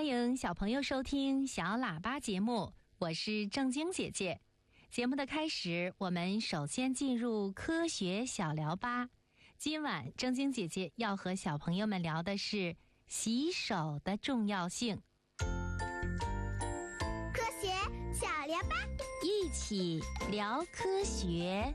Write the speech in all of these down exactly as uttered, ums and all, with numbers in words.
欢迎小朋友收听小喇叭节目，我是正晶姐姐。节目的开始，我们首先进入科学小聊吧。今晚正晶姐姐要和小朋友们聊的是洗手的重要性。 科学小聊吧， 一起聊科学。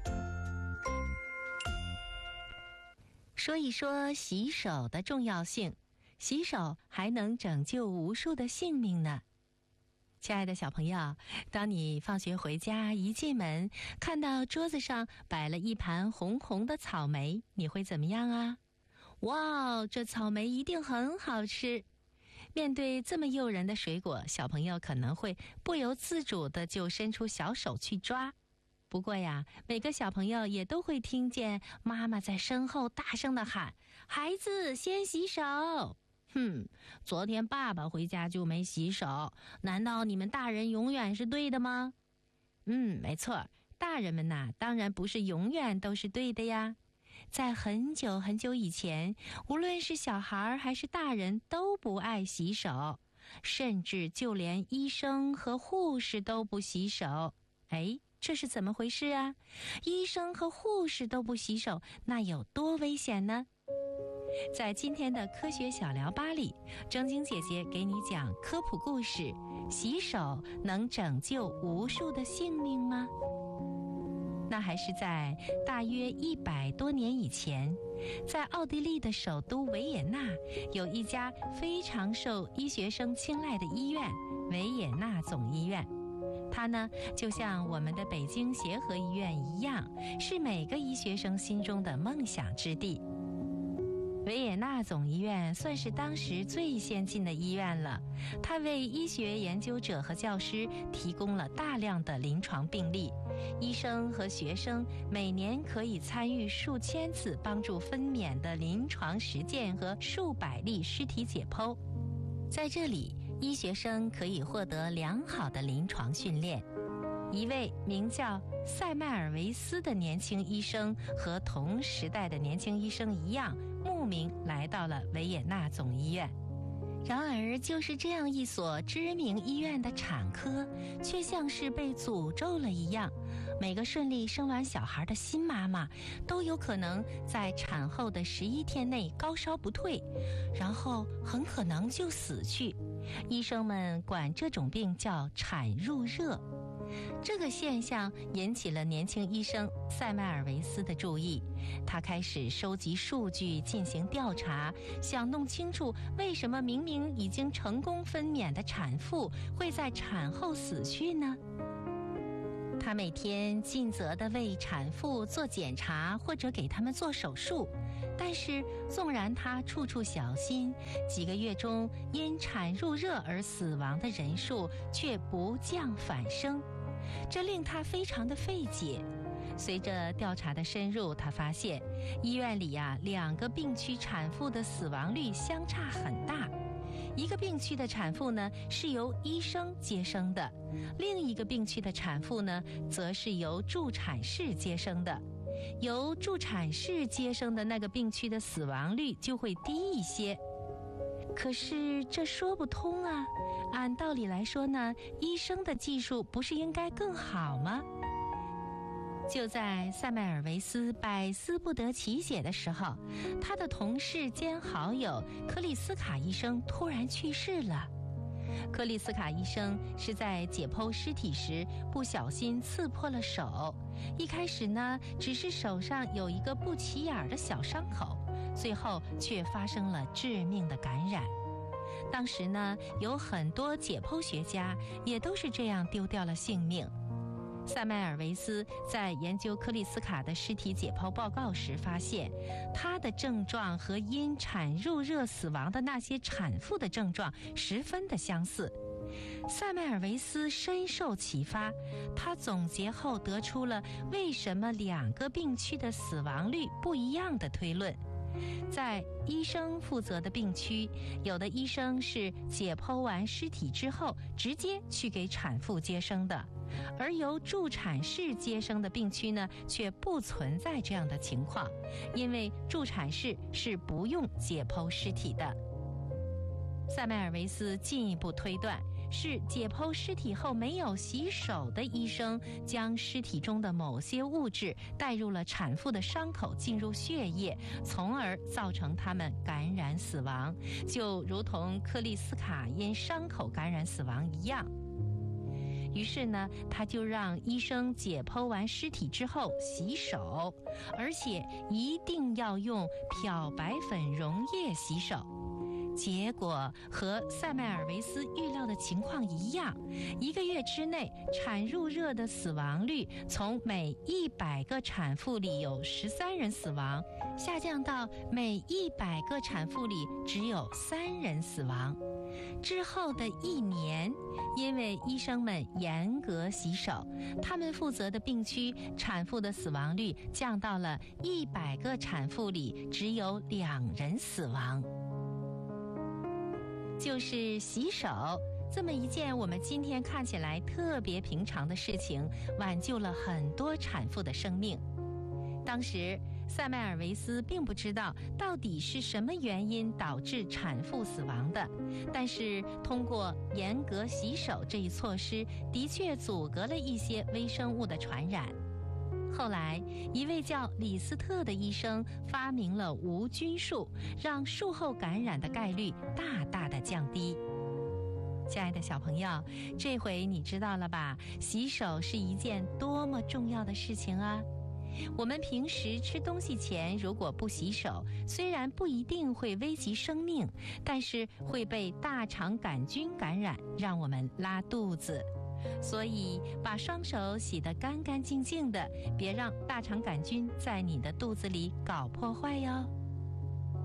说一说洗手的重要性，洗手还能拯救无数的性命呢。亲爱的小朋友，当你放学回家一进门，看到桌子上摆了一盘红红的草莓，你会怎么样啊？哇，这草莓一定很好吃。面对这么诱人的水果，小朋友可能会不由自主的就伸出小手去抓。不过呀，每个小朋友也都会听见妈妈在身后大声地喊：孩子先洗手。哼，昨天爸爸回家就没洗手，难道你们大人永远是对的吗？嗯，没错，大人们呐，当然不是永远都是对的呀。在很久很久以前，无论是小孩还是大人都不爱洗手，甚至就连医生和护士都不洗手。哎，这是怎么回事啊？医生和护士都不洗手，那有多危险呢？在今天的科学小聊吧里，正晶姐姐给你讲科普故事：洗手能拯救无数的性命吗？那还是在大约一百多年以前，在奥地利的首都维也纳，有一家非常受医学生青睐的医院——维也纳总医院。它呢，就像我们的北京协和医院一样，是每个医学生心中的梦想之地。维也纳总医院算是当时最先进的医院了，它为医学研究者和教师提供了大量的临床病例，医生和学生每年可以参与数千次帮助分娩的临床实践和数百例尸体解剖。在这里，医学生可以获得良好的临床训练。一位名叫塞麦尔维斯的年轻医生和同时代的年轻医生一样，慕名来到了维也纳总医院。然而，就是这样一所知名医院的产科，却像是被诅咒了一样。每个顺利生完小孩的新妈妈，都有可能在产后的十一天内高烧不退，然后很可能就死去。医生们管这种病叫产褥热。这个现象引起了年轻医生塞麦尔维斯的注意，他开始收集数据进行调查，想弄清楚为什么明明已经成功分娩的产妇会在产后死去呢？他每天尽责地为产妇做检查或者给他们做手术，但是纵然他处处小心，几个月中因产褥热而死亡的人数却不降反升，这令他非常的费解。随着调查的深入，他发现医院里呀、啊，两个病区产妇的死亡率相差很大。一个病区的产妇呢是由医生接生的，另一个病区的产妇呢则是由助产士接生的。由助产士接生的那个病区的死亡率就会低一些。可是这说不通啊，按道理来说呢，医生的技术不是应该更好吗？就在塞麦尔维斯百思不得其解的时候，他的同事兼好友克里斯卡医生突然去世了。克里斯卡医生是在解剖尸体时不小心刺破了手，一开始呢，只是手上有一个不起眼的小伤口，最后却发生了致命的感染。当时呢，有很多解剖学家也都是这样丢掉了性命。塞麦尔维斯在研究克里斯卡的尸体解剖报告时发现，他的症状和因产褥热死亡的那些产妇的症状十分的相似。塞麦尔维斯深受启发，他总结后得出了为什么两个病区的死亡率不一样的推论。在医生负责的病区，有的医生是解剖完尸体之后直接去给产妇接生的，而由助产士接生的病区呢，却不存在这样的情况，因为助产士是不用解剖尸体的。 塞麦尔维斯进一步推断，是解剖尸体后没有洗手的医生将尸体中的某些物质带入了产妇的伤口，进入血液，从而造成他们感染死亡，就如同克里斯卡因伤口感染死亡一样。于是呢，他就让医生解剖完尸体之后洗手，而且一定要用漂白粉溶液洗手。结果和塞麦尔维斯预料的情况一样，一个月之内，产褥热的死亡率从每一百个产妇里有十三人死亡，下降到每一百个产妇里只有三人死亡。之后的一年，因为医生们严格洗手，他们负责的病区产妇的死亡率降到了一百个产妇里只有两人死亡。就是洗手这么一件我们今天看起来特别平常的事情，挽救了很多产妇的生命。当时塞麦尔维斯并不知道到底是什么原因导致产妇死亡的，但是通过严格洗手这一措施，的确阻隔了一些微生物的传染。后来，一位叫李斯特的医生发明了无菌术，让术后感染的概率大大的降低。亲爱的小朋友，这回你知道了吧？洗手是一件多么重要的事情啊！我们平时吃东西前如果不洗手，虽然不一定会危及生命，但是会被大肠杆菌感染，让我们拉肚子。所以把双手洗得干干净净的，别让大肠杆菌在你的肚子里搞破坏哟。